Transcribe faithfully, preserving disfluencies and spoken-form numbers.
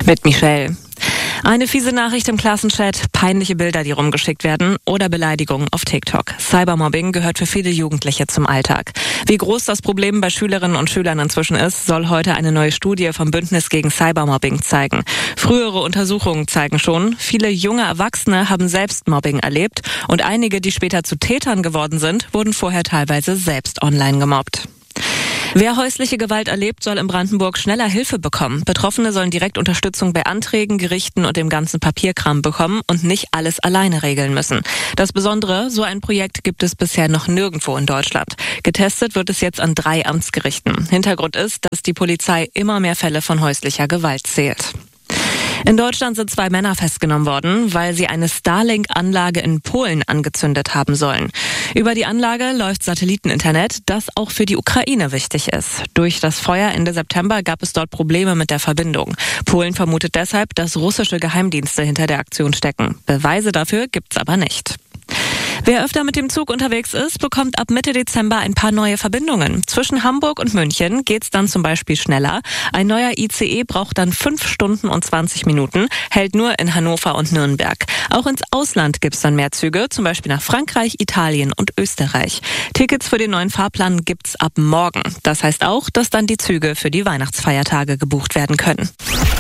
Mit Michelle. Eine fiese Nachricht im Klassenchat, peinliche Bilder, die rumgeschickt werden oder Beleidigungen auf TikTok. Cybermobbing gehört für viele Jugendliche zum Alltag. Wie groß das Problem bei Schülerinnen und Schülern inzwischen ist, soll heute eine neue Studie vom Bündnis gegen Cybermobbing zeigen. Frühere Untersuchungen zeigen schon, viele junge Erwachsene haben selbst Mobbing erlebt und einige, die später zu Tätern geworden sind, wurden vorher teilweise selbst online gemobbt. Wer häusliche Gewalt erlebt, soll in Brandenburg schneller Hilfe bekommen. Betroffene sollen direkt Unterstützung bei Anträgen, Gerichten und dem ganzen Papierkram bekommen und nicht alles alleine regeln müssen. Das Besondere, so ein Projekt gibt es bisher noch nirgendwo in Deutschland. Getestet wird es jetzt an drei Amtsgerichten. Hintergrund ist, dass die Polizei immer mehr Fälle von häuslicher Gewalt zählt. In Deutschland sind zwei Männer festgenommen worden, weil sie eine Starlink-Anlage in Polen angezündet haben sollen. Über die Anlage läuft Satelliteninternet, das auch für die Ukraine wichtig ist. Durch das Feuer Ende September gab es dort Probleme mit der Verbindung. Polen vermutet deshalb, dass russische Geheimdienste hinter der Aktion stecken. Beweise dafür gibt's aber nicht. Wer öfter mit dem Zug unterwegs ist, bekommt ab Mitte Dezember ein paar neue Verbindungen. Zwischen Hamburg und München geht's dann zum Beispiel schneller. Ein neuer I C E braucht dann fünf Stunden und zwanzig Minuten, hält nur in Hannover und Nürnberg. Auch ins Ausland gibt's dann mehr Züge, zum Beispiel nach Frankreich, Italien und Österreich. Tickets für den neuen Fahrplan gibt's ab morgen. Das heißt auch, dass dann die Züge für die Weihnachtsfeiertage gebucht werden können.